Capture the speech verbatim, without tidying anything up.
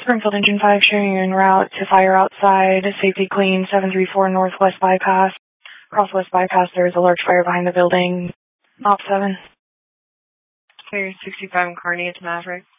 Springfield Engine five showing you en route to fire outside, safety clean, seven three four Northwest Bypass. Across West Bypass, there is a large fire behind the building. Op seven. Clear sixty-five Carney to Maverick.